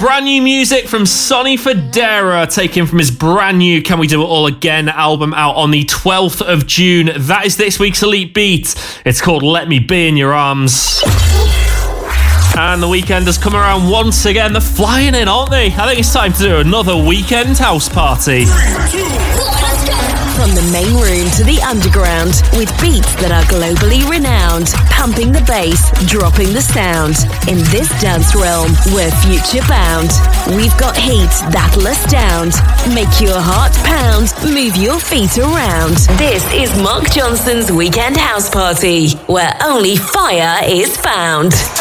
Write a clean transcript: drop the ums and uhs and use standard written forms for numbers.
Brand new music from Sonny Fodera, taken from his brand new Can We Do It All Again album out on the 12th of June. That is this week's Elite Beat. It's called Let Me Be in Your Arms. And the weekend has come around once again. They're flying in, aren't they? I think it's time to do another weekend house party. 3, 2, 1. From the main room to the underground, with beats that are globally renowned, pumping the bass, dropping the sound. In this dance realm, we're future bound. We've got heat that'll astound. Make your heart pound, move your feet around. This is Mark Johnson's Weekend House Party, where only fire is found.